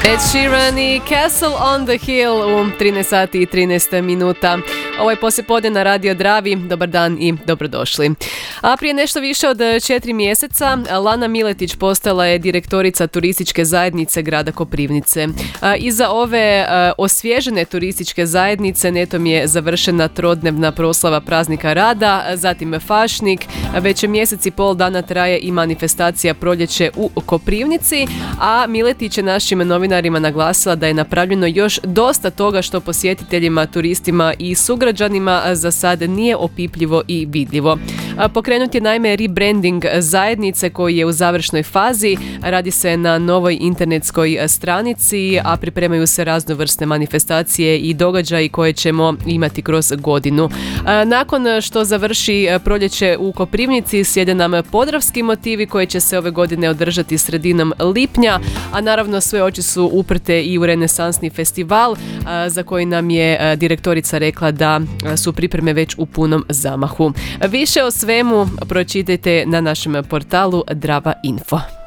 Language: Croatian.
Ed Sheeran i Castle on the Hill u 13 sati i 13 minuta. Ovo je poslijepodne na Radio Dravi. Dobar dan i dobrodošli. A prije nešto više od 4 mjeseca Lana Miletić postala je direktorica turističke zajednice grada Koprivnice. Iza ove osvježene turističke zajednice netom je završena trodnevna proslava praznika rada, zatim fašnik, već mjesec i pol dana traje i manifestacija Proljeće u Koprivnici, a Miletić je našim novinarima naglasila da je napravljeno još dosta toga što posjetiteljima, turistima i sugrađanima za sad nije opipljivo i vidljivo. Pokrenut je naime rebranding zajednice koji je u završnoj fazi. Radi se na novoj internetskoj stranici, a pripremaju se raznovrsne manifestacije i događaji koje ćemo imati kroz godinu. Nakon što završi Proljeće u Koprivnici, slijede nam podravski motivi koji će se ove godine održati sredinom lipnja, a naravno sve oči su uprte i u renesansni festival za koji nam je direktorica rekla da su pripreme već u punom zamahu. Više o svemu pročitajte na našem portalu Drava Info.